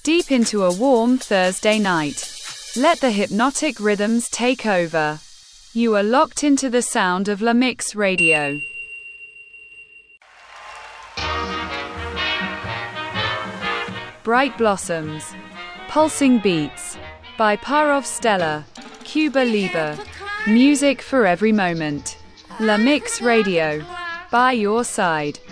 deep into a warm Thursday night. Let the hypnotic rhythms take over. You are locked into the sound of La Mix Radio. Bright Blossoms, Pulsing Beats, by Parov Stella, Cuba Libre. Music for every moment. La Mix Radio, by your side.